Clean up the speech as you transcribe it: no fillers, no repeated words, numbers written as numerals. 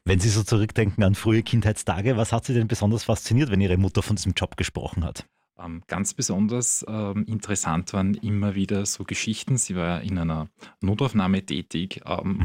Wenn Sie so zurückdenken an frühe Kindheitstage, was hat Sie denn besonders fasziniert, wenn Ihre Mutter von diesem Job gesprochen hat? Ganz besonders interessant waren immer wieder so Geschichten. Sie war in einer Notaufnahme tätig,